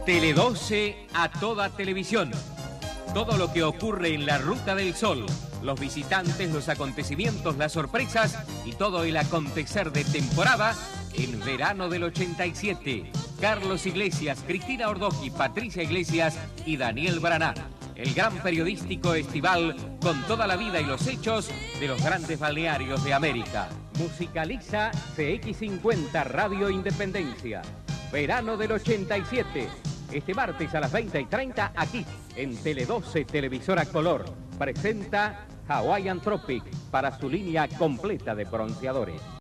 Tele 12 a toda televisión. Todo lo que ocurre en la Ruta del Sol, los visitantes, los acontecimientos, las sorpresas y todo el acontecer de temporada en verano del 87. Carlos Iglesias, Cristina Ordoqui, Patricia Iglesias y Daniel Braná. El gran periodístico estival con toda la vida y los hechos de los grandes balnearios de América. Musicaliza CX50 Radio Independencia. Verano del 87. Este martes a las 20:30 aquí en Tele 12 Televisora Color. Presenta Hawaiian Tropic para su línea completa de bronceadores.